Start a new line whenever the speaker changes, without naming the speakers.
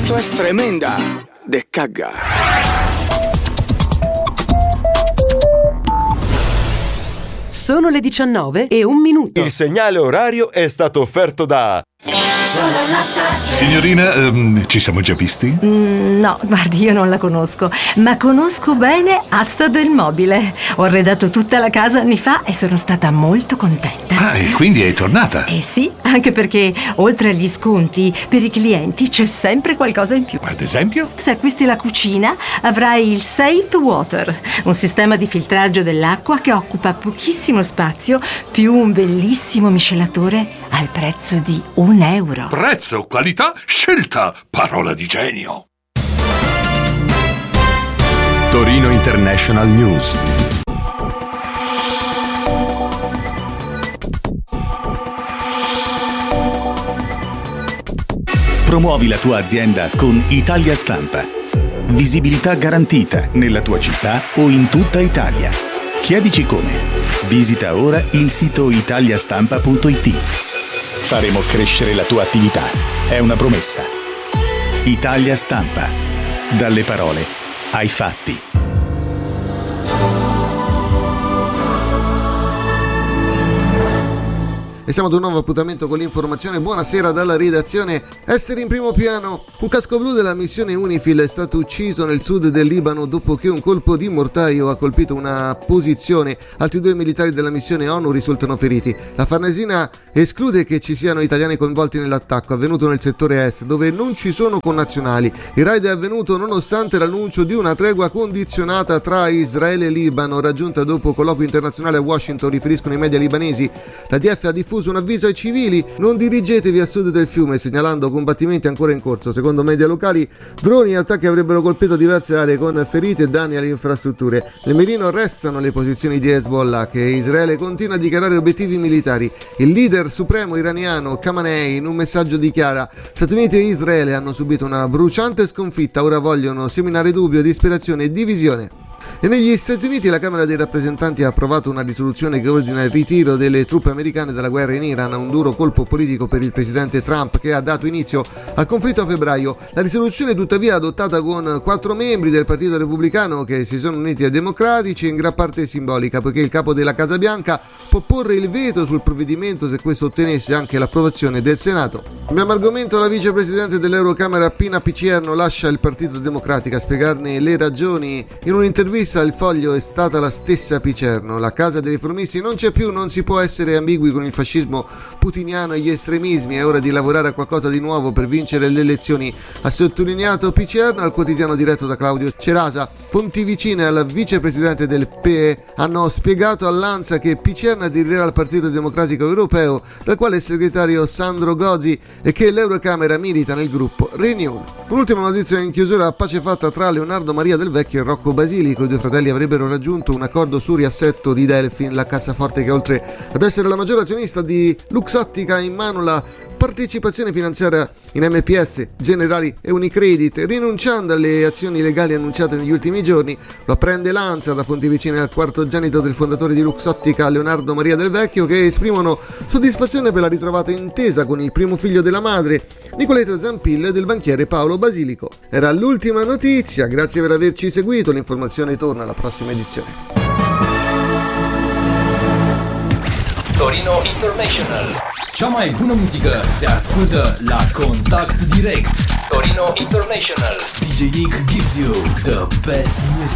Esto es tremenda descarga.
Sono le 19:01.
Il segnale orario è stato offerto da
Signorina, ci siamo già visti?
No, guardi, io non la conosco, ma conosco bene Asta del Mobile. Ho arredato tutta la casa anni fa e sono stata molto contenta.
Ah, e quindi è tornata?
Eh sì, anche perché oltre agli sconti per i clienti c'è sempre qualcosa in più.
Ad esempio?
Se acquisti la cucina avrai il Safe Water, un sistema di filtraggio dell'acqua che occupa pochissimo spazio più un bellissimo miscelatore al prezzo di €1.
Prezzo, qualità, scelta, parola di genio.
Torino International News. Promuovi la tua azienda con Italia Stampa. Visibilità garantita nella tua città o in tutta Italia. Chiedici come. Visita ora il sito italiastampa.it. Faremo crescere la tua attività. È una promessa. Italia Stampa. Dalle parole ai fatti.
E siamo ad un nuovo appuntamento con l'informazione. Buonasera dalla redazione. Esteri in primo piano. Un casco blu della missione UNIFIL è stato ucciso nel sud del Libano dopo che un colpo di mortaio ha colpito una posizione. Altri 2 militari della missione ONU risultano feriti. La Farnesina esclude che ci siano italiani coinvolti nell'attacco avvenuto nel settore est, dove non ci sono connazionali. Il raid è avvenuto nonostante l'annuncio di una tregua condizionata tra Israele e Libano, raggiunta dopo colloquio internazionale a Washington, riferiscono i media libanesi. La DF ha diffuso un avviso ai civili: non dirigetevi a sud del fiume, segnalando combattimenti ancora in corso. Secondo media locali, droni e attacchi avrebbero colpito diverse aree con ferite e danni alle infrastrutture. Nel mirino restano le posizioni di Hezbollah, che Israele continua a dichiarare obiettivi militari. Il leader supremo iraniano Khamenei in un messaggio dichiara: Stati Uniti e Israele hanno subito una bruciante sconfitta, ora vogliono seminare dubbio, disperazione e divisione. E negli Stati Uniti la Camera dei rappresentanti ha approvato una risoluzione che ordina il ritiro delle truppe americane dalla guerra in Iran, un duro colpo politico per il presidente Trump che ha dato inizio al conflitto a febbraio. La risoluzione tuttavia adottata con 4 membri del Partito Repubblicano che si sono uniti ai democratici è in gran parte simbolica, poiché il capo della Casa Bianca può porre il veto sul provvedimento se questo ottenesse anche l'approvazione del Senato. Abbiamo argomento: la vicepresidente dell'Eurocamera Pina Picierno lascia il Partito Democratico. A spiegarne le ragioni in un'intervista al Foglio è stata la stessa Picerno: la casa dei riformisti non c'è più, non si può essere ambigui con il fascismo putiniano e gli estremismi, è ora di lavorare a qualcosa di nuovo per vincere le elezioni, ha sottolineato Picerno al quotidiano diretto da Claudio Cerasa. Fonti vicine al vicepresidente del PE hanno spiegato all'ANSA che Picerno aderirà al Partito Democratico Europeo, dal quale è segretario Sandro Gozi, e che l'Eurocamera milita nel gruppo Renew. Un'ultima notizia in chiusura: pace fatta tra Leonardo Maria Del Vecchio e Rocco Basilico. I due fratelli avrebbero raggiunto un accordo sul riassetto di Delphin, la cassaforte che oltre ad essere la maggiore azionista di Luxottica ha in mano la partecipazione finanziaria in MPS, Generali e Unicredit, rinunciando alle azioni legali annunciate negli ultimi giorni. Lo apprende l'ANSA da fonti vicine al quartogenito del fondatore di Luxottica, Leonardo Maria Del Vecchio, che esprimono soddisfazione per la ritrovata intesa con il primo figlio della madre, Nicoletta Zampil, e del banchiere Paolo Basilico. Era l'ultima notizia, grazie per averci seguito, l'informazione torna alla prossima edizione.
Torino International. Cea mai bună muzică se ascultă la Contact Direct. Torino International. DJ Nick gives you the best music.